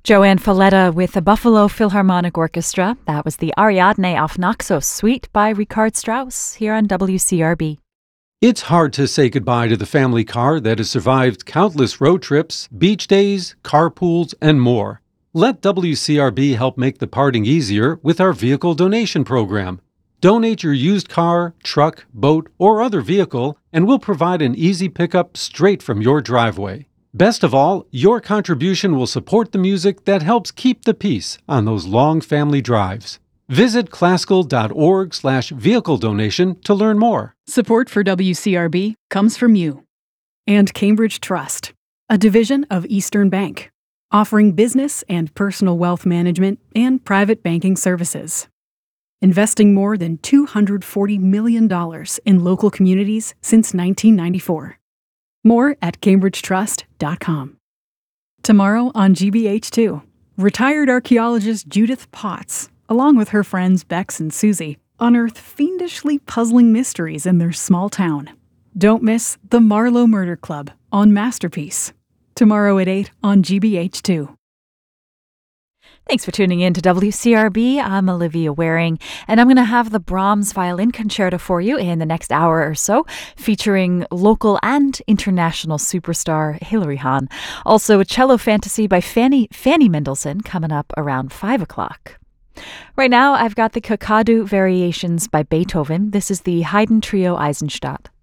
Joanne Falletta with the Buffalo Philharmonic Orchestra. That was the Ariadne auf Naxos suite by Richard Strauss here on WCRB. It's hard to say goodbye to the family car that has survived countless road trips, beach days, carpools, and more. Let WCRB help make the parting easier with our vehicle donation program. Donate your used car, truck, boat, or other vehicle, and we'll provide an easy pickup straight from your driveway. Best of all, your contribution will support the music that helps keep the peace on those long family drives. Visit classical.org/vehicle donation to learn more. Support for WCRB comes from you. And Cambridge Trust, a division of Eastern Bank, offering business and personal wealth management and private banking services. Investing more than $240 million in local communities since 1994. More at cambridgetrust.com. Tomorrow on GBH2, retired archaeologist Judith Potts, along with her friends Bex and Susie, unearth fiendishly puzzling mysteries in their small town. Don't miss The Marlowe Murder Club on Masterpiece. Tomorrow at 8 on GBH2. Thanks for tuning in to WCRB. I'm Olivia Waring, and I'm going to have the Brahms Violin Concerto for you in the next hour or so, featuring local and international superstar Hilary Hahn. Also, a cello fantasy by Fanny Mendelssohn coming up around 5 o'clock. Right now, I've got the Kakadu Variations by Beethoven. This is the Haydn Trio Eisenstadt.